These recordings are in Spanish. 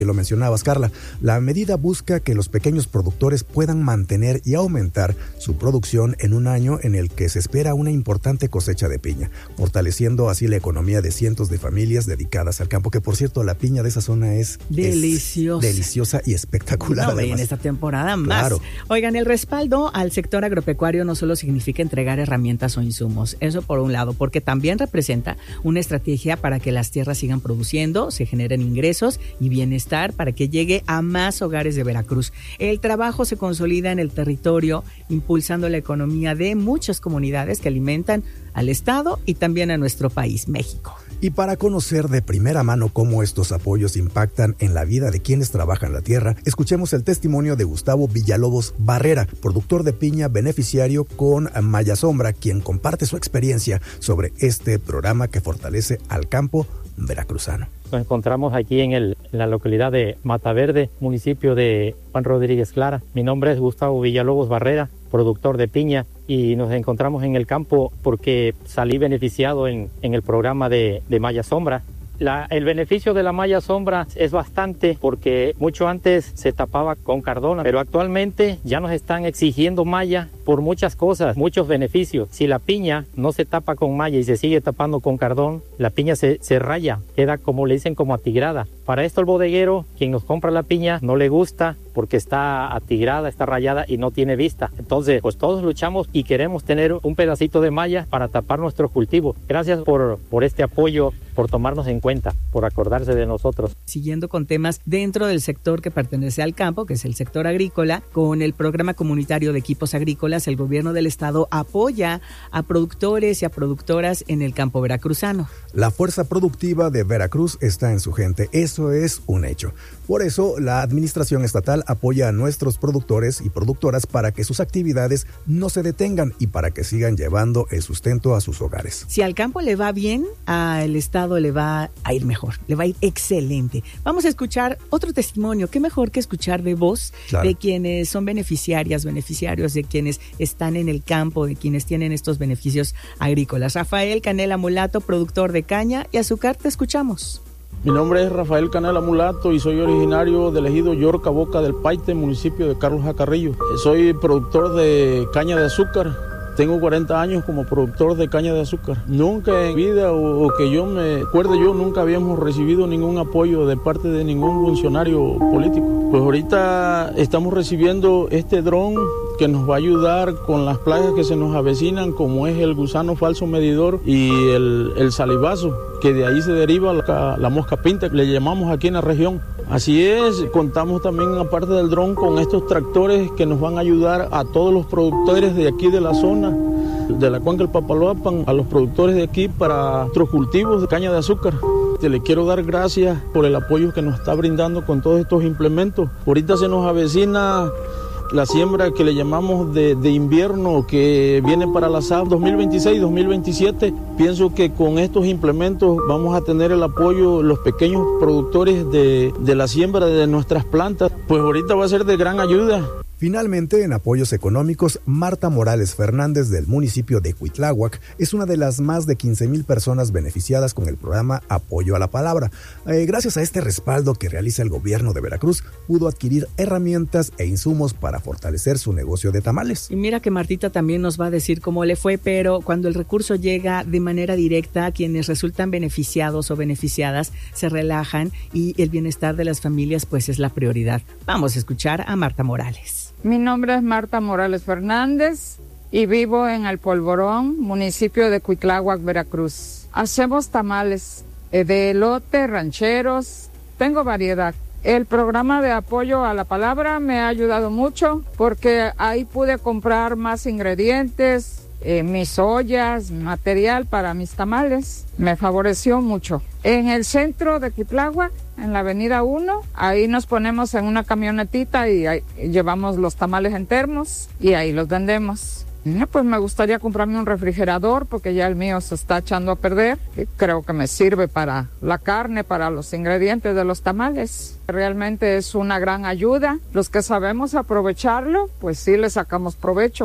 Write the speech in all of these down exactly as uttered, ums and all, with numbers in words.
Lo mencionabas, Carla, la medida busca que los pequeños productores puedan mantener y aumentar su producción en un año en el que se espera una importante cosecha de piña, fortaleciendo así la economía de cientos de familias dedicadas al campo, que por cierto la piña de esa zona es deliciosa, es deliciosa y espectacular. No, en esta temporada más. Claro. Oigan, el respaldo al sector agropecuario no solo significa entregar herramientas o insumos, eso por un lado, porque también representa una estrategia para que las tierras sigan produciendo, se generen ingresos y bienestar para que llegue a más hogares de Veracruz. El trabajo se consolida en el territorio, impulsando la economía de muchas comunidades que alimentan al Estado y también a nuestro país, México. Y para conocer de primera mano cómo estos apoyos impactan en la vida de quienes trabajan la tierra, escuchemos el testimonio de Gustavo Villalobos Barrera, productor de piña beneficiario con Maya Sombra, quien comparte su experiencia sobre este programa que fortalece al campo veracruzano. Nos encontramos aquí en, el, en la localidad de Mataverde, municipio de Juan Rodríguez Clara. Mi nombre es Gustavo Villalobos Barrera, productor de piña, y nos encontramos en el campo porque salí beneficiado en, en el programa de, de Maya Sombra. La, el beneficio de la malla sombra es bastante porque mucho antes se tapaba con cardona, pero actualmente ya nos están exigiendo malla por muchas cosas, muchos beneficios. Si la piña no se tapa con malla y se sigue tapando con cardón, la piña se, se raya, queda como le dicen como atigrada. Para esto el bodeguero, quien nos compra la piña, no le gusta porque está atigrada, está rayada y no tiene vista. Entonces, pues todos luchamos y queremos tener un pedacito de malla para tapar nuestro cultivo. Gracias por, por este apoyo, por tomarnos en cuenta, por acordarse de nosotros. Siguiendo con temas dentro del sector que pertenece al campo, que es el sector agrícola, con el programa comunitario de equipos agrícolas, el gobierno del estado apoya a productores y a productoras en el campo veracruzano. La fuerza productiva de Veracruz está en su gente, eso es un hecho. Por eso, la administración estatal apoya a nuestros productores y productoras para que sus actividades no se detengan y para que sigan llevando el sustento a sus hogares. Si al campo le va bien, al estado le va a ir mejor, le va a ir excelente. Vamos a escuchar otro testimonio, qué mejor que escuchar de voz, claro, de quienes son beneficiarias, beneficiarios, de quienes están en el campo, de quienes tienen estos beneficios agrícolas. Rafael Canela Mulato, productor de caña y azúcar, te escuchamos. Mi nombre es Rafael Canela Mulato y soy originario del ejido Yorca Boca del Paite, municipio de Carlos Jacarrillo. Soy productor de caña de azúcar. Tengo cuarenta años como productor de caña de azúcar. Nunca en vida o, o que yo me acuerde yo, nunca habíamos recibido ningún apoyo de parte de ningún funcionario político. Pues ahorita estamos recibiendo este dron que nos va a ayudar con las plagas que se nos avecinan, como es el gusano falso medidor y el, el salivazo, que de ahí se deriva la, la mosca pinta, que le llamamos aquí en la región. Así es, contamos también, aparte del dron, con estos tractores que nos van a ayudar a todos los productores de aquí de la zona, de la cuenca del Papaloapan, a los productores de aquí para nuestros cultivos de caña de azúcar. Te le quiero dar gracias por el apoyo que nos está brindando con todos estos implementos. Ahorita se nos avecina la siembra que le llamamos de, de invierno, que viene para la S A B dos mil veintiséis dos mil veintisiete. Pienso que con estos implementos vamos a tener el apoyo los pequeños productores de, de la siembra de nuestras plantas. Pues ahorita va a ser de gran ayuda. Finalmente, en apoyos económicos, Marta Morales Fernández del municipio de Cuitláhuac es una de las más de quince mil personas beneficiadas con el programa Apoyo a la Palabra. Eh, gracias a este respaldo que realiza el gobierno de Veracruz, pudo adquirir herramientas e insumos para fortalecer su negocio de tamales. Y mira que Martita también nos va a decir cómo le fue, pero cuando el recurso llega de manera directa, quienes resultan beneficiados o beneficiadas se relajan y el bienestar de las familias pues es la prioridad. Vamos a escuchar a Marta Morales. Mi nombre es Marta Morales Fernández y vivo en El Polvorón, municipio de Cuitláhuac, Veracruz. Hacemos tamales de elote, rancheros, tengo variedad. El programa de apoyo a la palabra me ha ayudado mucho porque ahí pude comprar más ingredientes, eh, mis ollas, material para mis tamales. Me favoreció mucho. En el centro de Cuitláhuac, en la avenida uno, ahí nos ponemos en una camionetita y ahí llevamos los tamales en termos y ahí los vendemos. Pues me gustaría comprarme un refrigerador porque ya el mío se está echando a perder y creo que me sirve para la carne, para los ingredientes de los tamales. Realmente es una gran ayuda. Los que sabemos aprovecharlo, pues sí le sacamos provecho.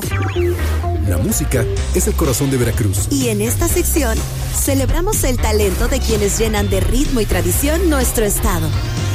La música es el corazón de Veracruz. Y en esta sección celebramos el talento de quienes llenan de ritmo y tradición nuestro estado.